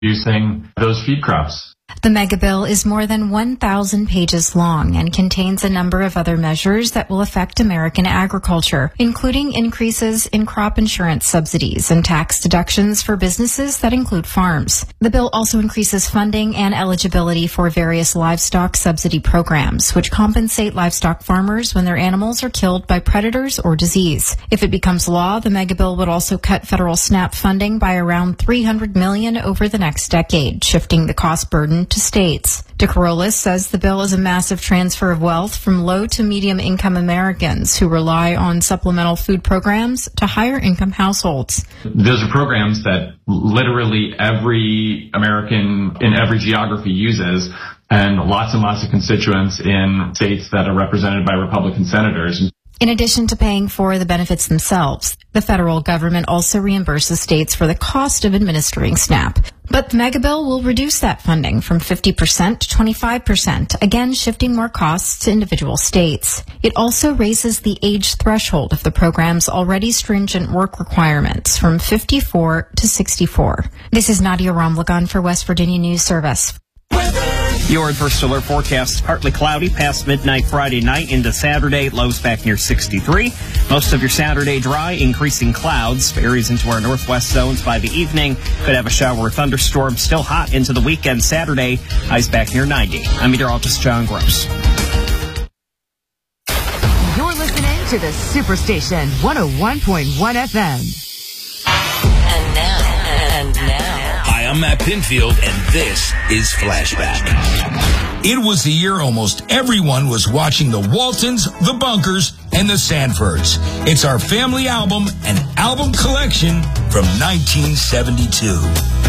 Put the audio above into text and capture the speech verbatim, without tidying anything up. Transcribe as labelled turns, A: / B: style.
A: producing those feed crops.
B: The mega bill is more than one thousand pages long and contains a number of other measures that will affect American agriculture, including increases in crop insurance subsidies and tax deductions for businesses that include farms. The bill also increases funding and eligibility for various livestock subsidy programs, which compensate livestock farmers when their animals are killed by predators or disease. If it becomes law, the mega bill would also cut federal SNAP funding by around three hundred million dollars over the next decade, shifting the cost burden to states. DeCarolis says the bill is a massive transfer of wealth from low to medium income Americans who rely on supplemental food programs to higher income households.
A: Those are programs that literally every American in every geography uses, and lots and lots of constituents in states that are represented by Republican senators.
B: In addition to paying for the benefits themselves, the federal government also reimburses states for the cost of administering SNAP. But the mega bill will reduce that funding from fifty percent to twenty-five percent, again shifting more costs to individual states. It also raises the age threshold of the program's already stringent work requirements from fifty-four to sixty-four. This is Nadia Romlagan for West Virginia News Service.
C: Your first alert forecast, partly cloudy past midnight Friday night into Saturday. Lows back near sixty-three. Most of your Saturday dry, increasing clouds. Varies into our northwest zones by the evening. Could have a shower or thunderstorm. Still hot into the weekend Saturday. Highs back near ninety. I'm meteorologist John Gross.
D: You're listening to the Superstation one oh one point one F M.
E: And now, and now.
F: Hi, I'm Matt Pinfield, and this is Flashback. It was the year almost everyone was watching the Waltons, the Bunkers, and the Sanfords. It's our family album and album collection from nineteen seventy-two.